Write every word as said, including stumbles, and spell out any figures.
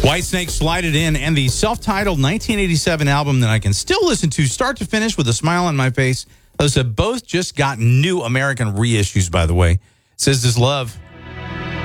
Whitesnake, Slide It In, and the self-titled nineteen eighty-seven album that I can still listen to start to finish with a smile on my face. Those have both just got new American reissues, by the way. Says This Love.